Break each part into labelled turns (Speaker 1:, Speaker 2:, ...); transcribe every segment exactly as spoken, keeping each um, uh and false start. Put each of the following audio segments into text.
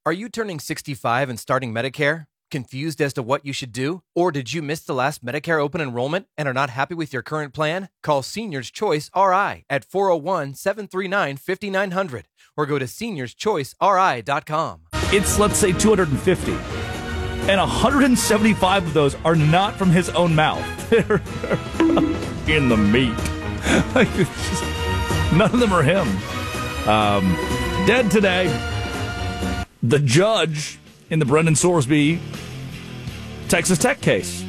Speaker 1: Are you turning sixty-five and starting Medicare? Confused as to what you should do? Or did you miss the last Medicare open enrollment and are not happy with your current plan? Call Seniors Choice R I at four oh one, seven three nine, five nine zero zero or go to seniors choice r i dot com.
Speaker 2: It's, let's say, two hundred fifty. And one hundred seventy-five of those are not from his own mouth. They're in the meat. Like, it's just, none of them are him. Um, dead today. The judge in the Brendan Sorsby Texas Tech case.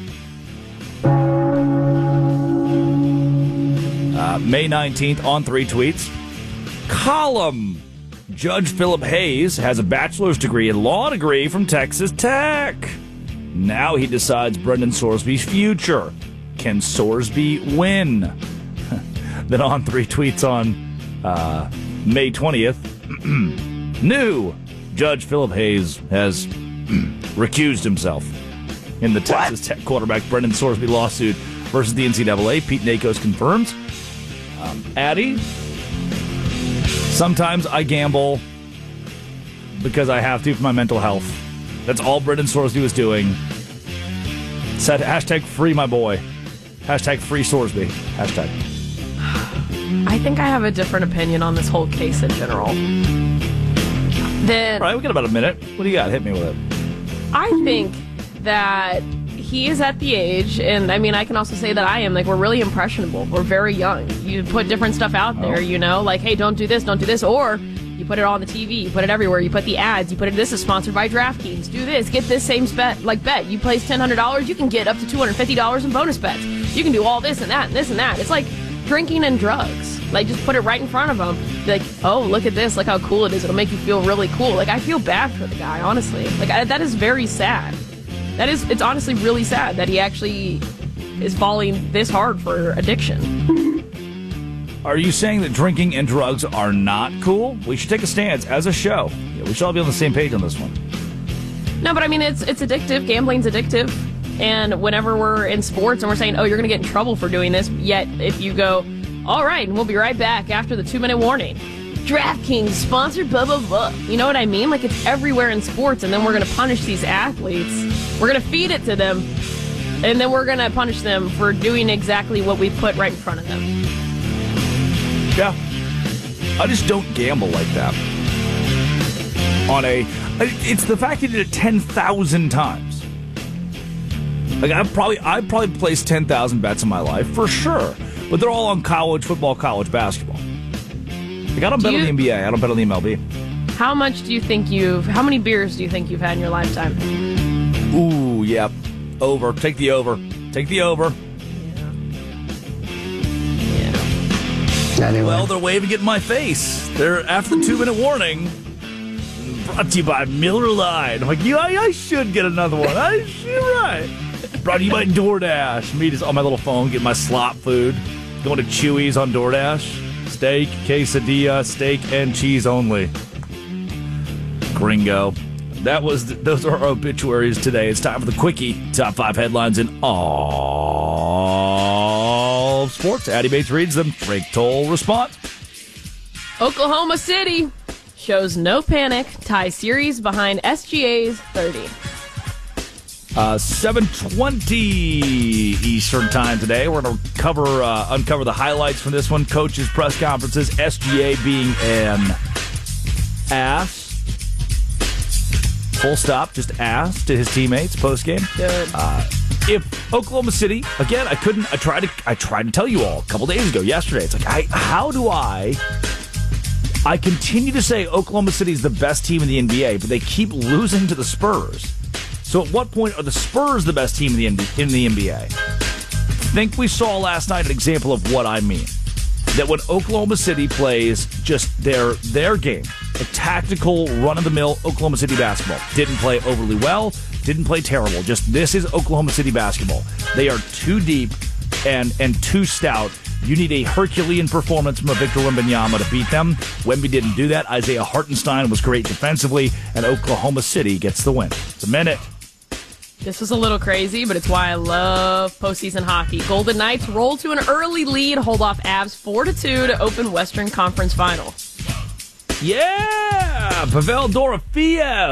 Speaker 2: Uh, May nineteenth, on three tweets. Column. Judge Philip Hayes has a bachelor's degree in law degree from Texas Tech. Now he decides Brendan Sorsby's future. Can Sorsby win? Then on three tweets on uh, May twentieth. New. Judge Philip Hayes has recused himself in the Texas what? Tech quarterback Brendan Sorsby lawsuit versus the N C double A. Pete Nakos confirms. Um, Addy, sometimes I gamble because I have to for my mental health. That's all Brendan Sorsby was doing. Said hashtag free my boy. Hashtag free Sorsby. Hashtag.
Speaker 3: I think I have a different opinion on this whole case in general. Then,
Speaker 2: all right, we got about a minute. What do you got? Hit me with it.
Speaker 3: I think that he is at the age, and I mean, I can also say that I am, like, we're really impressionable. We're very young. You put different stuff out there, oh. you know, like, hey, don't do this, don't do this, or you put it on the T V, you put it everywhere, you put the ads, you put it, this is sponsored by DraftKings, do this, get this same bet, like bet. You place ten hundred dollars, you can get up to two hundred fifty dollars in bonus bets. You can do all this and that and this and that. It's like drinking and drugs. Like, just put it right in front of them. Be like, oh, look at this. Look how cool it is. It'll make you feel really cool. Like, I feel bad for the guy, honestly. Like, I, that is very sad. That is, it's honestly really sad that he actually is falling this hard for addiction.
Speaker 2: Are you saying that drinking and drugs are not cool? We should take a stance as a show. Yeah, we should all be on the same page on this one.
Speaker 3: No, but I mean, it's it's addictive. Gambling's addictive. And whenever we're in sports and we're saying, oh, you're going to get in trouble for doing this, yet if you go, all right, and we'll be right back after the two-minute warning. DraftKings, sponsored blah, blah, blah. You know what I mean? Like, it's everywhere in sports, and then we're going to punish these athletes. We're going to feed it to them, and then we're going to punish them for doing exactly what we put right in front of them.
Speaker 2: Yeah. I just don't gamble like that. On a... It's the fact that you did it ten thousand times. Like, I've probably, I've probably placed ten thousand bets in my life, for sure. But they're all on college football, college basketball. Like, I don't do bet you, on the N B A. I don't bet on the M L B.
Speaker 3: How much do you think you've... How many beers do you think you've had in your lifetime?
Speaker 2: Ooh, yep. Over. Take the over. Take the over.
Speaker 3: Yeah. Yeah.
Speaker 2: Anyway. Well, they're waving it in my face. They're after the two-minute warning. Brought to you by Miller Lite. I'm like, yeah, I should get another one. I should, right. Brought to you by DoorDash. Me just on my little phone, get my slop food. Going to Chewy's on DoorDash. Steak, quesadilla, steak and cheese only. Gringo. That was those are our obituaries today. It's time for the quickie. Top five headlines in all sports. Addy Bates reads them. Drake Toll response.
Speaker 3: Oklahoma City shows no panic. Tie series behind S G A's thirty.
Speaker 2: Uh, seven twenty Eastern time today. We're going to cover, uh, uncover the highlights from this one. Coaches' press conferences. S G A being an ass. Full stop. Just ass to his teammates post-game.
Speaker 3: Good.
Speaker 2: Uh, if Oklahoma City, again, I couldn't, I tried to, I tried to tell you all a couple days ago, yesterday. It's like, I, how do I, I continue to say Oklahoma City is the best team in the N B A, but they keep losing to the Spurs. So at what point are the Spurs the best team in the N B A? In the N B A? I think we saw last night an example of what I mean. That when Oklahoma City plays just their their game, a tactical, run-of-the-mill Oklahoma City basketball, didn't play overly well, didn't play terrible. Just this is Oklahoma City basketball. They are too deep and and too stout. You need a Herculean performance from a Victor Wembanyama to beat them. Wemby didn't do that. Isaiah Hartenstein was great defensively, and Oklahoma City gets the win. It's a minute.
Speaker 3: This was a little crazy, but it's why I love postseason hockey. Golden Knights roll to an early lead, hold off Avs four to two to open Western Conference Final.
Speaker 2: Yeah! Pavel Dorofeev